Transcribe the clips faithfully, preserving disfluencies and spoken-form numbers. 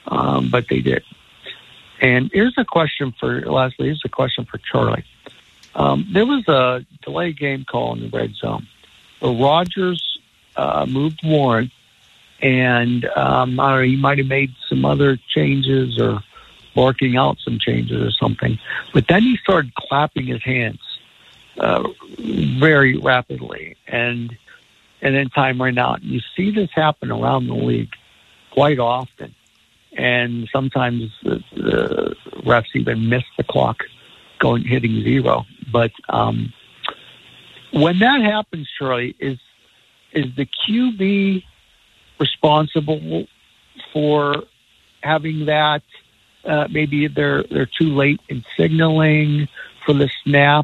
um, but they did. And here's a question for Leslie. Here's a question for Charlie. Um, there was a delay game call in the red zone. So Rodgers uh, moved Warren, and um, I don't know, he might have made some other changes or barking out some changes or something. But then he started clapping his hands uh, very rapidly, and and then time ran out. You see this happen around the league quite often, and sometimes the, the refs even miss the clock going hitting zero. But um, when that happens, Shirley, is is the Q B responsible for having that? Uh, maybe they're they're too late in signaling for the snap,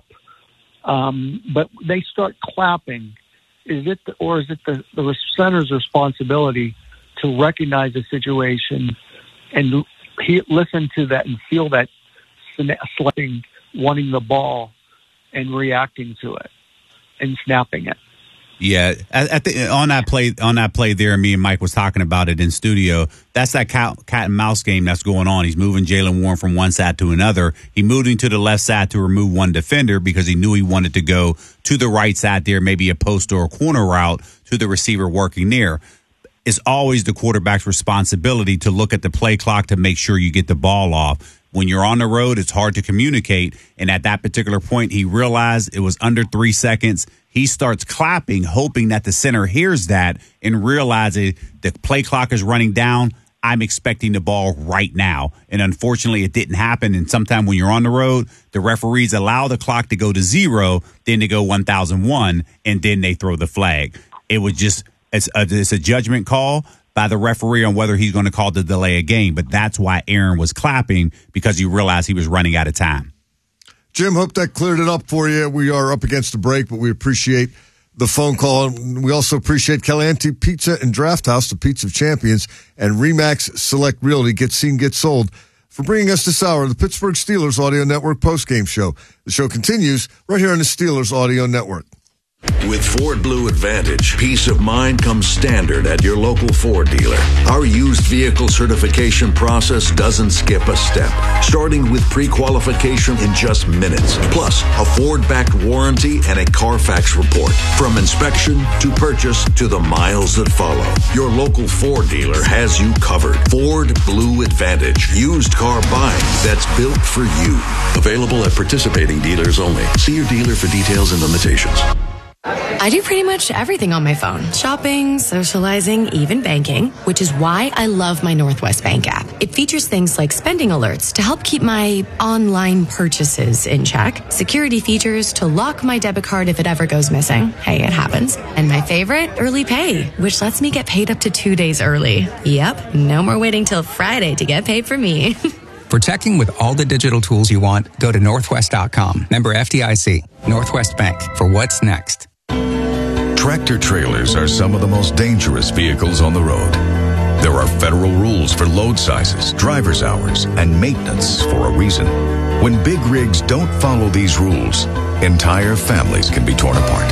um, but they start clapping. Is it, the, or is it the, the center's responsibility to recognize the situation and he, listen to that and feel that slapping, wanting the ball, and reacting to it and snapping it? Yeah, at, at the, on that play, on that play there, me and Mike was talking about it in studio. That's that cat, cat and mouse game that's going on. He's moving Jaylen Warren from one side to another. He moved him to the left side to remove one defender because he knew he wanted to go to the right side there, maybe a post or a corner route to the receiver working there. It's always the quarterback's responsibility to look at the play clock to make sure you get the ball off. When you're on the road, it's hard to communicate. And at that particular point, he realized it was under three seconds. He starts clapping, hoping that the center hears that and realizes the play clock is running down. I'm expecting the ball right now. And unfortunately, it didn't happen. And sometimes when you're on the road, the referees allow the clock to go to zero, then to go one thousand one, and then they throw the flag. It was just, it's a, it's a judgment call by the referee on whether he's going to call the delay a game. But that's why Aaron was clapping, because he realized he was running out of time. Jim, hope that cleared it up for you. We are up against the break, but we appreciate the phone call. We also appreciate Caliente Pizza and Draft House, the Pizza of Champions, and Remax Select Realty, Get Seen, Get Sold, for bringing us this hour of the Pittsburgh Steelers Audio Network postgame show. The show continues right here on the Steelers Audio Network. With Ford Blue Advantage, peace of mind comes standard at your local Ford dealer. Our used vehicle certification process doesn't skip a step, starting with pre-qualification in just minutes. Plus, a Ford-backed warranty and a Carfax report. From inspection to purchase to the miles that follow, your local Ford dealer has you covered. Ford Blue Advantage. Used car buying that's built for you. Available at participating dealers only. See your dealer for details and limitations. I do pretty much everything on my phone. Shopping, socializing, even banking, which is why I love my Northwest Bank app. It features things like spending alerts to help keep my online purchases in check, security features to lock my debit card if it ever goes missing. Hey, it happens. And my favorite, Early Pay, which lets me get paid up to two days early. Yep, no more waiting till Friday to get paid for me. For checking with all the digital tools you want, go to northwest dot com. Member F D I C. Northwest Bank. For what's next. Tractor trailers are some of the most dangerous vehicles on the road. There are federal rules for load sizes, driver's hours, and maintenance for a reason. When big rigs don't follow these rules, entire families can be torn apart.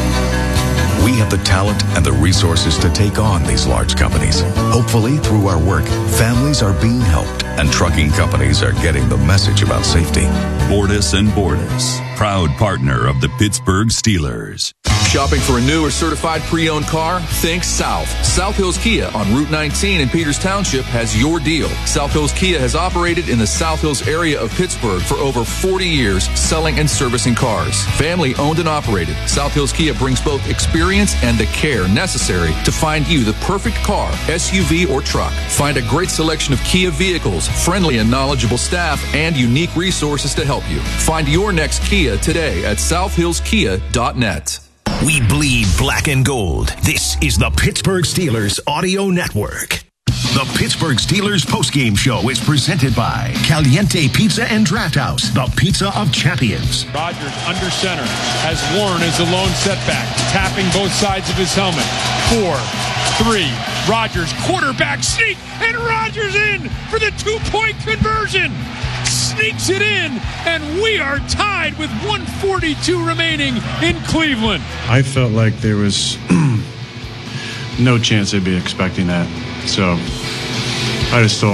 We have the talent and the resources to take on these large companies. Hopefully, through our work, families are being helped and trucking companies are getting the message about safety. Bordas and Bordas, proud partner of the Pittsburgh Steelers. Shopping for a new or certified pre-owned car? Think South. South Hills Kia on Route nineteen in Peters Township has your deal. South Hills Kia has operated in the South Hills area of Pittsburgh for over forty years, selling and servicing cars. Family owned and operated, South Hills Kia brings both experience and the care necessary to find you the perfect car, S U V or truck. Find a great selection of Kia vehicles, friendly and knowledgeable staff, and unique resources to help you. Find your next Kia today at south hills kia dot net. We bleed black and gold. This is the Pittsburgh Steelers Audio Network. The Pittsburgh Steelers postgame show is presented by Caliente Pizza and Draft House, the Pizza of Champions. Rodgers under center has Warren as the lone setback, tapping both sides of his helmet. Four, three, Rodgers, quarterback sneak, and Rodgers in for the two-point conversion. Sneaks it in, and we are tied with one forty-two remaining in Cleveland. I felt like there was no chance they'd be expecting that. So I just told